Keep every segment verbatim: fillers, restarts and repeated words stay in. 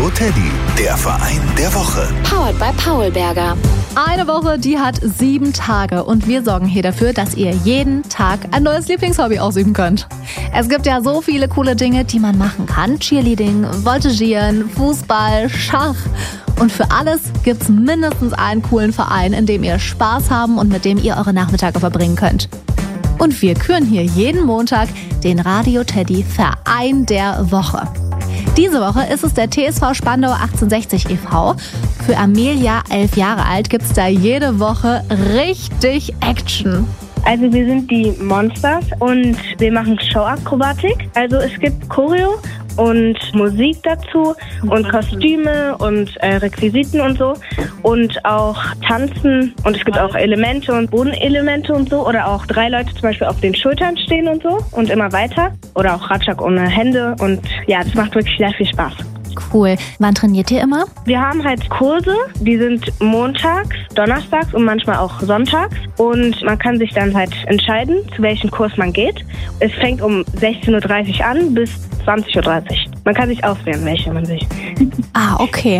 Radio Teddy, der Verein der Woche. Powered by Paulberger. Eine Woche, die hat sieben Tage und wir sorgen hier dafür, dass ihr jeden Tag ein neues Lieblingshobby ausüben könnt. Es gibt ja so viele coole Dinge, die man machen kann. Cheerleading, Voltigieren, Fußball, Schach. Und für alles gibt's mindestens einen coolen Verein, in dem ihr Spaß haben und mit dem ihr eure Nachmittage verbringen könnt. Und wir küren hier jeden Montag den Radio Teddy Verein der Woche. Diese Woche ist es der T S V Spandau achtzehnhundertsechzig e V. Für Amelia, elf Jahre alt, gibt's da jede Woche richtig Action. Also wir sind die Monsters und wir machen Showakrobatik. Also es gibt Choreo und Musik dazu und Kostüme und äh, Requisiten und so und auch Tanzen und es gibt auch Elemente und Bodenelemente und so oder auch drei Leute zum Beispiel auf den Schultern stehen und so und immer weiter oder auch Ratschak ohne Hände und ja, das macht wirklich sehr viel Spaß. Cool. Wann trainiert ihr immer? Wir haben halt Kurse, die sind montags, donnerstags und manchmal auch sonntags. Und man kann sich dann halt entscheiden, zu welchem Kurs man geht. Es fängt um sechzehn Uhr dreißig an bis zwanzig Uhr dreißig. Man kann sich auswählen, welche man will. Ah, okay.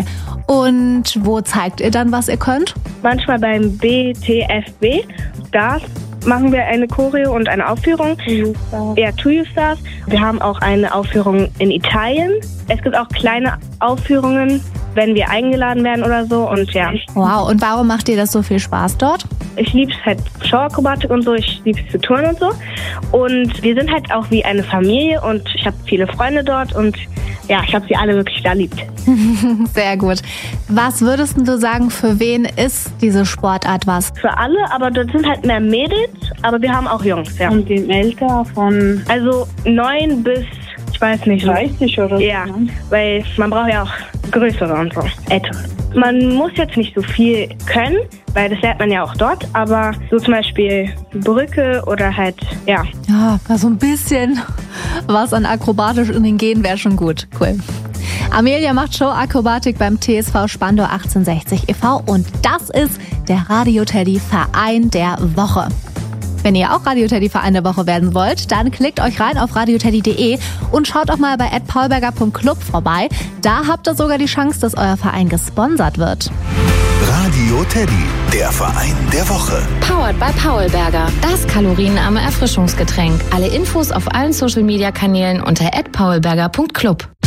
Und wo zeigt ihr dann, was ihr könnt? Manchmal beim B T F B. Da machen wir eine Choreo und eine Aufführung. Ja, To You Stars. Wir haben auch eine Aufführung in Italien. Es gibt auch kleine Aufführungen, wenn wir eingeladen werden oder so. Und ja. Wow, und warum macht dir das so viel Spaß dort? Ich liebe es halt Showakrobatik und so, ich liebe es zu turnen und so. Und wir sind halt auch wie eine Familie und ich habe viele Freunde dort und ja, ich habe sie alle wirklich da liebt. Sehr gut. Was würdest du sagen, für wen ist diese Sportart was? Für alle, aber dort sind halt mehr Mädels, aber wir haben auch Jungs, ja. Und im Alter von? Also neun bis, ich weiß nicht. dreißig oder so? Ja, weil man braucht ja auch größere und so, ältere. Man muss jetzt nicht so viel können, weil das lernt man ja auch dort, aber so zum Beispiel Brücke oder halt, ja. Ja, so ein bisschen was an akrobatisch in den Genen wäre schon gut. Cool. Amelia macht Showakrobatik beim T S V Spandau achtzehnhundertsechzig e V und das ist der Radio Teddy Verein der Woche. Wenn ihr auch Radio Teddy Verein der Woche werden wollt, dann klickt euch rein auf radioteddy punkt de und schaut auch mal bei at paulberger punkt club vorbei. Da habt ihr sogar die Chance, dass euer Verein gesponsert wird. Radio Teddy, der Verein der Woche. Powered by Paulberger. Das kalorienarme Erfrischungsgetränk. Alle Infos auf allen Social Media Kanälen unter at paulberger punkt club.